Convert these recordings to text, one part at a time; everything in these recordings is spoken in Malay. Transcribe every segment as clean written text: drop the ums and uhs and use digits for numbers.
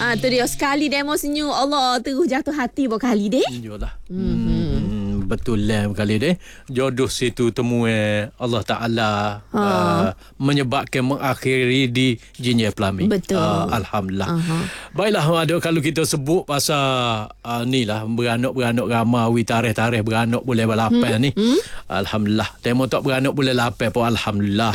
Tu dia sekali demo senyum Allah terus jatuh hati berkali deh. Iyalah. Betul lah kali deh. Jodoh situ temu Allah Ta'ala menyebabkan mengakhiri di jinnya pelami. Betul. Alhamdulillah. Baiklah, ada kalau kita sebut pasal ni lah beranak ramai tarikh beranak boleh balapan ni. Alhamdulillah. Demo tak beranak boleh lapan pun alhamdulillah.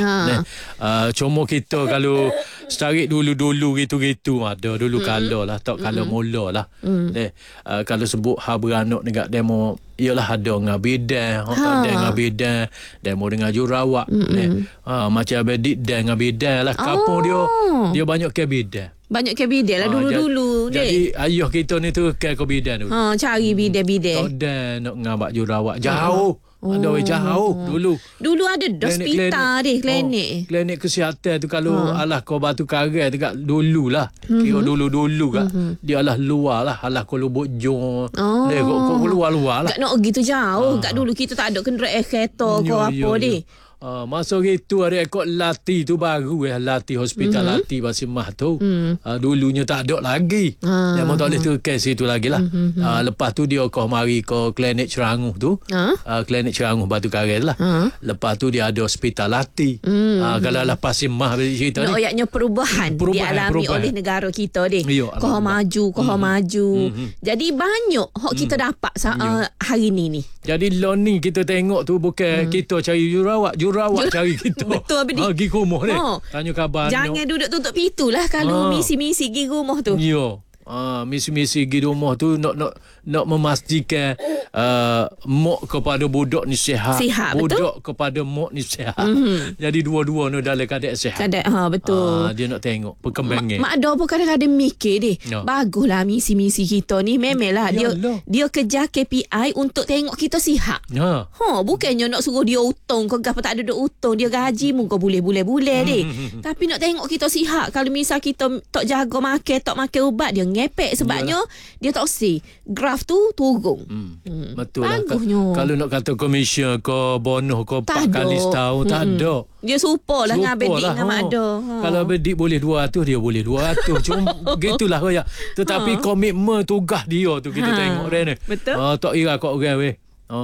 Cuma kita kalau setarik dulu gitu ada dulu kalau lah tak kalau mula lah. Kalau sebut beranak dekat demo ialah ada dengan bidan, ada dengan bidan, demo dengan jurawat. Macam abedik dan dengan bidan lah. Kampung dia banyak ke bidan. Banyak ke bidan lah dulu-dulu. Jadi ayah kita ni tu ke bidan dulu. Cari bidan-bidan. Tak ada nak ngabak jurawat. Jauh. Ada jauh dulu. Dulu ada hospital deh, klinik. Klinik kesihatan tu kalau alah kau batu karang tu kat dululah. Kira dulu kat dia alah luar lah, alah kau lubuk jong. Dia kau luar lah. Tak nak gitu jauh. Kat dulu kita tak ada kenderaan kereta kau apa deh. Masa itu ada ekor Lati tu baru Lati hospital Lati Basimah tu. Dulunya tak ada lagi. Dia tak boleh terkait situ lagi lah. Lepas tu dia kau mari ke klinik Ceranguh tu. Klinik Ceranguh Batu Karet lah. Lepas tu dia ada hospital Lati. Kalau lah Basimah cerita ni. Ayatnya perubahan dialami oleh negara kita deh. Kau maju. Jadi banyak hak kita dapat hari ni. Jadi ni kita tengok tu bukan kita cari jurawat cari kita. Betul Abdi. Pergi ke rumah dia. Tanya khabar. Jangan duduk tutup pintu lah kalau misi-misi pergi rumah tu. Ya. Misi-misi pergi rumah tu nak memastikan mak kepada budak ni sihat. Budak kepada mak ni sihat. Jadi dua-dua ni dalam keadaan sihat. Betul. Dia nak tengok perkembangan. Mak ada pun kadang-kadang mikir deh. Baguslah misi-misi kita ni. Memanglah dia kejar KPI untuk tengok kita sihat. Bukannya nak suruh dia utang. Kau apa tak ada utang. Dia gaji mu kau boleh deh. Tapi nak tengok kita sihat. Kalau misal kita tak jaga makan, tak makan ubat, dia ngepek sebabnya dia tak si graf tu turun. Betul lah. Kalau nak kata komisen ke bonus ke 4 kali setahun tak ada. Dia super lah dengan Abedik dengan Mak Ada. Kalau Abedik boleh 200 dia boleh 200. Cuma gitulah kaya. Tetapi komitmen tugas dia tu kita tengok dia ni. Betul. Tak kira kau orang weh.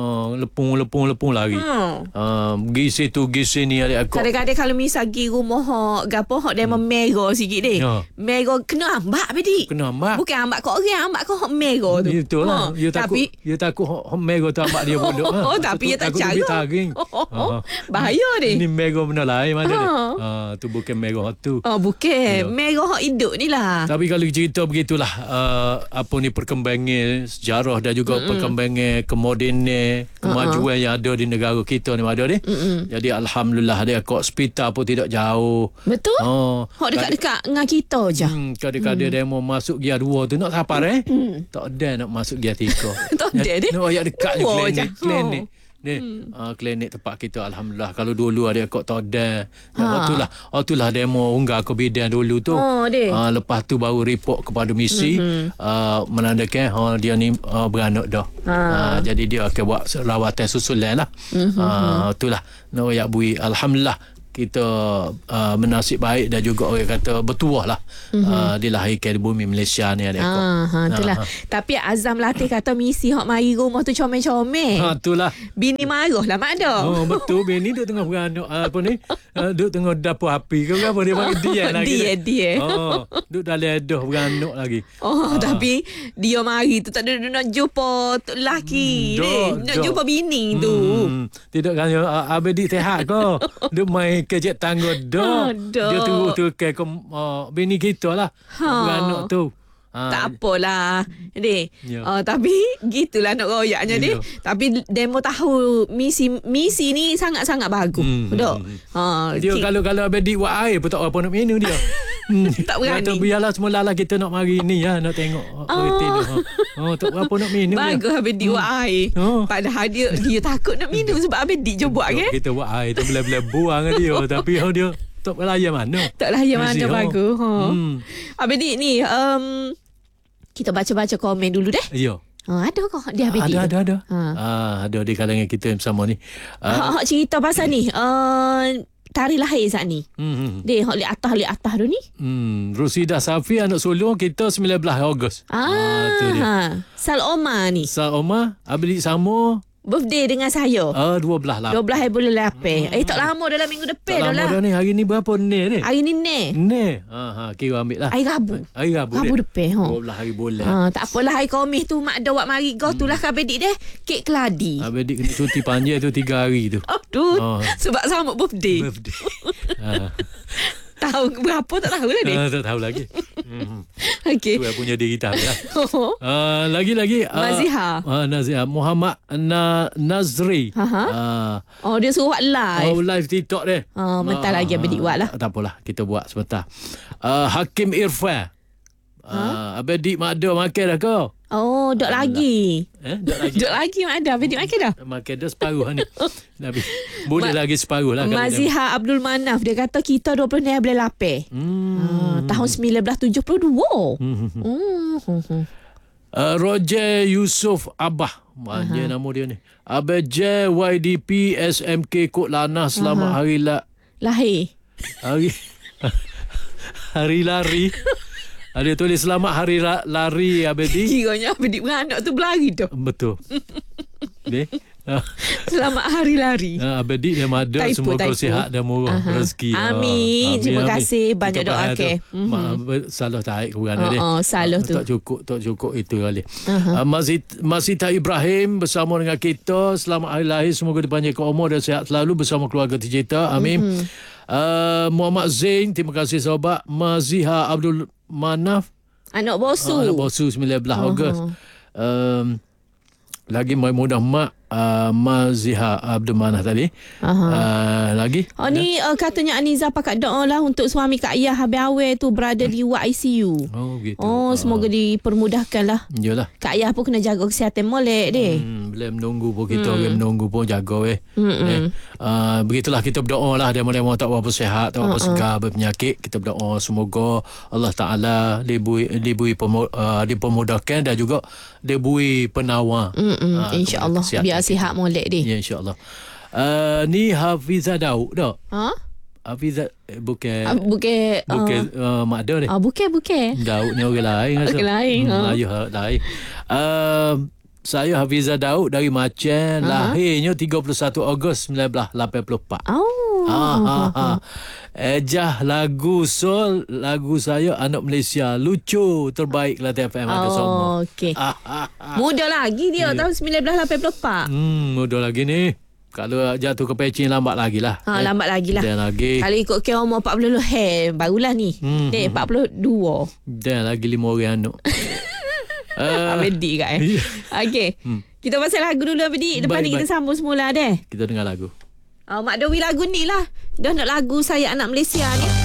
Lepung lari. Gisi tu gisi ni ada aku. Kadang-kadang kalau misal pergi rumah gapo dia merah sikit deh. Merah kena ambak Bedi. Kena ambak. Bukan ambak kau orang, ambak kau merah tu. Itulah. Dia takut merah tu ambak dia bodoh. Tapi dia tak cara. Bahaya deh. Ni merah benda lain mana dia. Tu bukan merah tu. Bukan. Merah hidup ni lah. Tapi kalau cerita begitulah apa ni perkembangan sejarah dan juga perkembangan kemodenan kemajuan yang ada di negara kita ni ada ni. Jadi alhamdulillah dia kat hospital pun tidak jauh. Betul. Hak dekat-dekat dengan kita je. Kadang-kadang dia mau masuk gear 2 tu nak sabar tak ada nak masuk gear 3. Tak ada dia. Nak ayat dekat je klinik. Ni klinik tempat kita alhamdulillah. Kalau dulu ada kok tak ada. Itulah demo unggah ke bidan dulu tu. Lepas tu baru report kepada misi menandakan dia ni beranak dah. Jadi dia akan buat rawatan susulan lah. Itulah nak ayat bui alhamdulillah kita menasib baik dan juga orang kata bertuah lah dilahirkan di bumi Malaysia ni ada itulah. Tapi Azam Latih kata misi hak mari rumah tu comel-comel. Itulah. Bini marah lah Mak Ada. Betul. Bini duduk tengah beranak apa ni duduk tengah dapur api ke apa dia panggil dia lagi. Dia. Duduk dalam edah beranak lagi. Tapi dia mari tu tak ada nak jumpa lelaki nak jumpa bini tu. Tidak kan Abedik sehat ke? Dia main kejap tangga dah. Dia terus ke bini kita lah. Beranak tu. Tak apalah deh. Tapi gitulah nak royaknya deh. Tapi demo tahu misi ni sangat-sangat bagus. Betul. Dia kalau Abedik buat air pun tak apa nak minum dia. Tak berani. Kata biarlah semula lah kita nak mari ni nak tengok tak apa nak minum. Bagus Abedik buat air. Padahal dia takut nak minum sebab Abedik je buat kan. Kita buat air tu bila buang dia. Tapi dia tak layan mana. Tak layan mana bagus. Abedik ni kita baca-baca komen dulu deh. Ya. Ada kok dia Abedik. Ada. Ada di kalangan kita bersama ni. Cerita pasal ni. tarikh lahir saat ni. Dia hok li atas tu ni. Rusidah Safi anak sulung kita 19 Ogos. Tu dia. Sal Omar ni. Sal Omar adik sama birthday dengan saya. 12 lah. 12 bulan 8. Tak lama dalam minggu depan dah lah. Tak lama dah ni. Hari ni berapa ni? Hari ni ni. Kira ambil lah. Hari Rabu. Rabu depan. 12 hari bulan. Tak apalah hari Khamis tu mak ada buat mari go tu lah ke abedik dia. Kek keladi. Abedik kena cuti panjang tu 3 hari tu. Sebab sambut birthday. Tahu berapa tak tahu lah dia. Tak tahu lagi. Okey. Tu yang punya diri kita lah. Lagi Maziha Muhammad Nazri. Dia suruh buat live. Live TikTok dia. Bentar lagi abedik buat lah. Tak apalah, kita buat sebentar. Hakim Irfan. Abedik mak ada makan dah kau. Dok lagi. Dok lagi mak ada. Abedik makan dah. Makan dah separuh ni. Boleh lagi separuh lah. Maziha Abdul Manaf dia kata kita 26 bulan 8. Tahun 1972. Roger Yusof Abah. Mana nama dia ni? Abah J YDP SMK Kod Lanah. Selamat hari lahir. Hari lari. Dia tulis selamat hari lari Abedik. Kiranya Abedik beranak tu berlari tu. Betul. Selamat hari lari. Abedik dia mada. Semoga sihat dan murah rezeki. Amin. Terima kasih. Banyak doa ke. Salah tarik ke beranak dia. Salah tu. Tak cukup itu kali. Masita Ibrahim bersama dengan kita. Selamat hari lahir. Semoga dipanjangkan umur dan sihat selalu bersama keluarga tercinta. Amin. Muhammad Zain, terima kasih sahabat. Maziha Abdul Manaf, anak bosu 19 Ogos. Lagi mudah mak Maziha Abdul Manaf tadi. Lagi ni katanya Aniza pakat doa lah untuk suami Kak Ayah habis awal tu berada di ward ICU. Gitu. Semoga dipermudahkan lah. Yalah. Kak Ayah pun kena jaga kesihatan molek dia. Boleh menunggu pun kita menunggu pun jaga begitulah kita berdoa lah dia mau tak berapa sihat, tak berapa segar berpenyakit. Kita berdoa semoga Allah Ta'ala dipermudahkan dan juga diberi penawar. InsyaAllah biar sihat molek dia. Ya, insyaAllah. Ni Hafizah Daud tak? Hafizah bukan mak dia ni. Bukan. Daud ni orang lain. Orang lain. Ayuh lain. Saya Hafizah Daud dari Macan. Lahirnya 31 Ogos 1984. Ejah lagu Sol, lagu saya Anak Malaysia lucu terbaik Kelantan FM ada semua. Okey. Muda lagi dia tahun 1984. Muda lagi ni. Kalau jatuh ke pecing lambat lagi lah. Lambat lagi lah. Kalau ikut ke umur 40 barulah ni. 42. Dan lagi 5 orang anak. Abedik kat Okey. Kita pasal lagu dulu Abedik. Lepas ni kita sambung semula deh. Kita dengar lagu. Mak Dewi lagu ni lah. Dah nak lagu Saya Anak Malaysia ni.